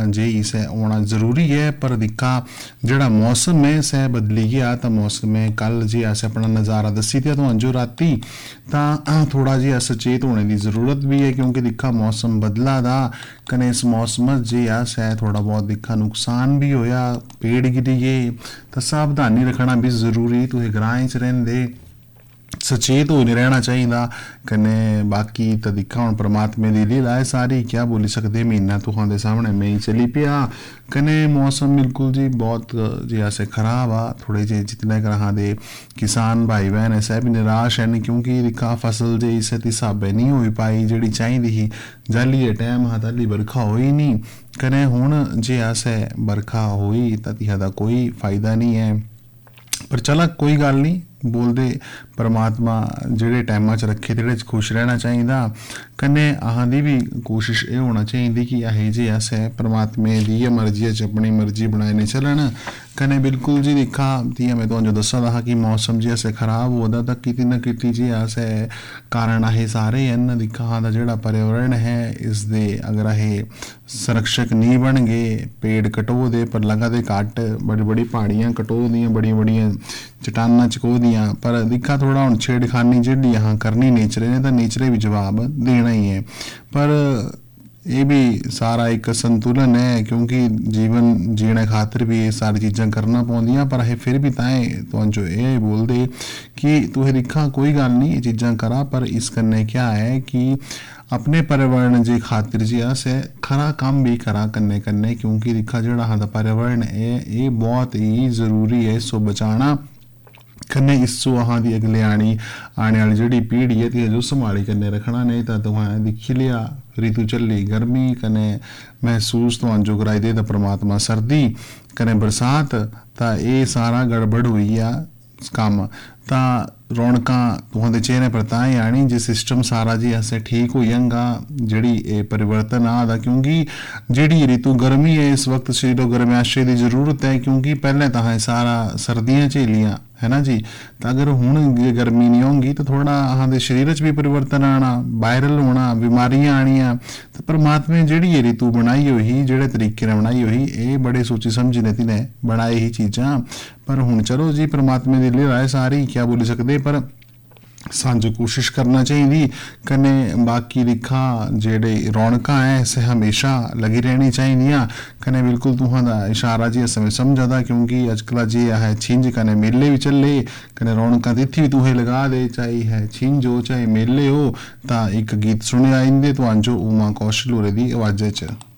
जे इसे आना जरूरी है। पर दिक्खा जेड़ा मौसम है सै बदली गया, तो मौसम है कल जे अस अपना नज़ारा दसी दिया तो अंजो राती तो थोड़ा जिहा सचेत होने की जरूरत भी है, क्योंकि दिक्खा मौसम बदला दा कने इस मौसम जे सै थोड़ा बहुत दिक्खा नुकसान भी होया, पेड़ गिरी गए, तो सावधानी रखना भी जरूरी। तुसीं ग्रां च रहिंदे सचेत हो नहीं रहना चाहिए कने बाकी तो दिक्खा हुण परमात्मे दी लीला है सारी, क्या बोली सकते। महीना तुहां दे सामने में ही चली पिया कने मौसम बिल्कुल जी बहुत जी ऐसे खराब आ। थोड़े जे जितने ग्रां दे किसान भाई बहन है सह भी निराश है, क्योंकि दिक्खा फसल जे इस हिसाबे नहीं हो पाई जिहड़ी चाहिदी ही। जाली टाइम हा ताली बरखा होई नहीं, कने हुण जे ऐसे बरखा होई तां तिहा कोई फायदा नहीं है। पर चला कोई गल नहीं, बोलते परमात्मा जेड़े टाइमां च रखे तेड़े च खुश रहना चाहिए। कन्ने अहां दी भी कोशिश ये होना चाहिए कि अहें जे अस परमात्मे दी मर्जी च अपनी मर्जी बनाए नहीं चलन। कन्ने बिल्कुल जी दिक्खा जियां मैं तुहानूं दस्सा दा हा कि मौसम जे अस खराब होदा तां किते ना किते जे अस कारण अहें सारे हैं। दिक्खा अहां दा जेड़ा पर्यावरण है इसदे अगर अहें संरक्षक नहीं बन गए, पेड़ कटो दे पर लगा दे घट्ट, बड़ी बड़ी पहाड़ियां कटो दियां, बड़ियां बड़ियां चट्टानां चको दियां, पर दिक्खा थोड़ा हुण छेड़खानी जिहड़ी अहां करनी नेचरे ने, तां नेचरे भी जवाब देना ही है। पर ये भी सारा एक संतुलन है, क्योंकि जीवन जीने खातर भी ये सारी चीज़ां करना पौंदियां। पर अहें फिर भी ताएं तुहानूं ये बोलदे कि तुहें दिक्खा कोई गल नहीं ये चीज़ां करा, पर इस कन्नै क्या है कि अपने पर्यावरण जे खातिर जे अस खरा कम्म भी करा कन्नै कन्नै, क्योंकि दिक्खा जेड़ा अहां दा पर्यावरण है ये बहुत ही जरूरी है, इसो बचाना कन्नै इसो अहां दी अगले आने वाली जिहड़ी पीढ़ी है ते जो संभाली कन्नै रखना। नहीं तां तुहां दिक्खी लिया ऋतु चली गर्मी कन्नै महसूस तुहां जो कराई दे तां परमात्मा सर्दी कन्नै बरसात, तां ये सारा गड़बड़ हुई आ कम्म। तां रौनकां तुहां दे चेहरे पर तां ही आनी जे सिस्टम सारा जी असें ठीक हो जांगा, जिहड़ी ये परिवर्तन आ दा। क्योंकि जिहड़ी ऋतु गर्मी है इस वक्त शरीरों गर्माशे की जरूरत है, क्योंकि पहले तो असें सारा सर्दियां झेलियां है ना जी। तो अगर हुण गर्मी नहीं होगी तो थोड़ा अहां दे शरीर च भी परिवर्तन आना, वायरल होना, बीमारियां आनियां। तो परमात्मे जिहड़ी ये ऋतु बनाई होई जिहड़े तरीके नाल बनाई होई ये बड़े सोची समझने तिने बनाई ही चीज़ां। पर हुण चलो जी परमात्मे दी लीला है सारी, क्या बोली सकदे। पर सांझ कोशिश करना चाहिए। कन्ने बाकी दिक्खा जेड़े रौनकां है इसे हमेशा लगी रहनी चाहिए। कन्ने बिल्कुल तुहां दा इशारा जी अस समझा दा, क्योंकि अजकल जे है छिंज कन्ने मेले भी चले कन्ने रौनकां तित्थी भी तुहें लगा दे, चाहे है छिंज हो चाहे मेले हो। तां एक गीत सुने आइंदे तुहां जो उमा कौशल होरे दी आवाज़ च।